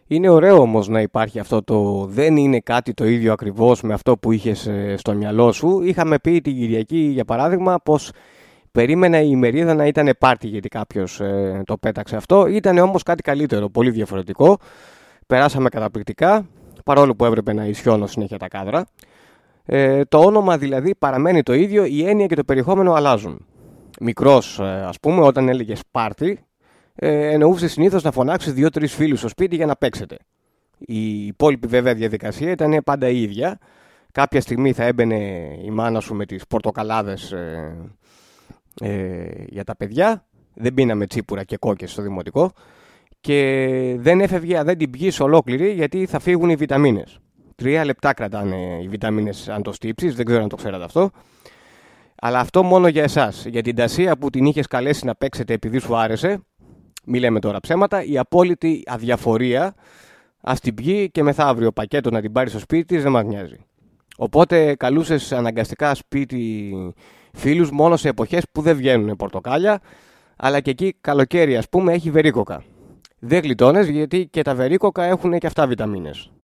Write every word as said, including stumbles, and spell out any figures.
Είναι ωραίο όμως να υπάρχει αυτό το δεν είναι κάτι το ίδιο ακριβώς με αυτό που είχες ε, στο μυαλό σου. Είχαμε πει την Κυριακή, για παράδειγμα, πως περίμενα η ημερίδα να ήταν πάρτι γιατί κάποιος ε, το πέταξε αυτό. Ήταν όμως κάτι καλύτερο, πολύ διαφορετικό. Περάσαμε καταπληκτικά, παρόλο που έπρεπε να ισιώνω συνέχεια τα κάδρα. Ε, το όνομα δηλαδή παραμένει το ίδιο, η έννοια και το περιεχόμενο αλλάζουν. Μικρός, ε, ας πούμε, όταν έλεγες πάρτι, ε, εννοούσε συνήθως να φωνάξεις δύο-τρεις φίλους στο σπίτι για να παίξετε. Η υπόλοιπη βέβαια διαδικασία ήταν πάντα η ίδια. Κάποια στιγμή θα έμπαινε η μάνα σου με τις πορτοκαλάδες ε, ε, για τα παιδιά. Δεν πίναμε τσίπουρα και κόκκες στο δημοτικό. Και δεν έφευγε, δεν την πιείς ολόκληρη, γιατί θα φύγουν οι βιταμίνες. Τρία λεπτά κρατάνε οι βιταμίνες αν το στύψεις, δεν ξέρω αν το ξέρατε αυτό. Αλλά αυτό μόνο για εσάς. Για την Τασία που την είχες καλέσει να παίξετε επειδή σου άρεσε, μη λέμε τώρα ψέματα, η απόλυτη αδιαφορία, ας την πιει και μεθαύριο πακέτο να την πάρει στο σπίτι της, δεν μας νοιάζει. Οπότε καλούσες αναγκαστικά σπίτι φίλους μόνο σε εποχές που δεν βγαίνουν πορτοκάλια, αλλά και εκεί καλοκαίρι ας πούμε έχει βερίκοκα. Δεν γλιτώνες γιατί και τα βερίκοκα έχουν και αυτά βιταμίνες.